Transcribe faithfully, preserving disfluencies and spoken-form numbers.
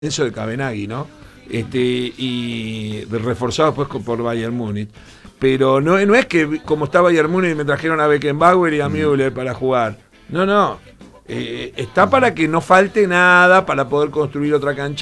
Eso de Cabenagui, ¿no? Este, y reforzado después por Bayern Múnich. Pero no, no es que como está Bayern Múnich me trajeron a Beckenbauer y a Müller para jugar. No, no. Eh, está para que no falte nada, para poder construir otra cancha.